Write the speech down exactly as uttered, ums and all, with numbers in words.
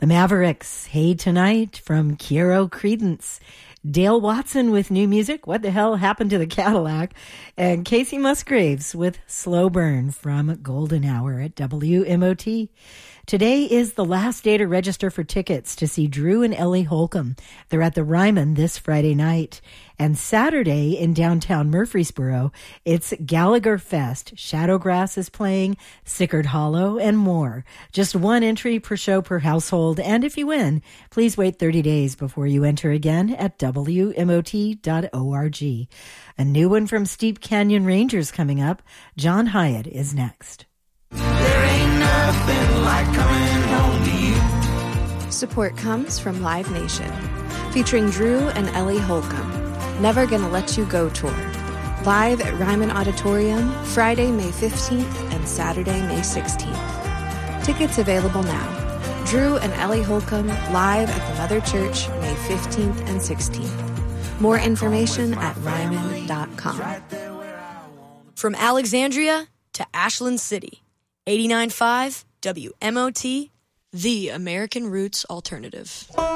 The Mavericks, Hey Tonight from Kiero Credence. Dale Watson with new music, What the Hell Happened to the Cadillac? And Casey Musgraves with Slow Burn from Golden Hour at W M O T. Today is the last day to register for tickets to see Drew and Ellie Holcomb. They're at the Ryman this Friday night. And Saturday in downtown Murfreesboro, it's Gallagher Fest. Shadowgrass is playing, Sickard Hollow, and more. Just one entry per show per household. And if you win, please wait thirty days before you enter again at W M O T dot org. A new one from Steep Canyon Rangers coming up. John Hyatt is next. There ain't nothing like coming home to you. Support comes from Live Nation, featuring Drew and Ellie Holcomb. Never Gonna Let You Go tour. Live at Ryman Auditorium, Friday, May fifteenth and Saturday, May sixteenth. Tickets available now. Drew and Ellie Holcomb live at the Mother Church, May fifteenth and sixteenth. More information at ryman dot com. From Alexandria to Ashland City, eighty-nine point five W M O T, the American Roots Alternative.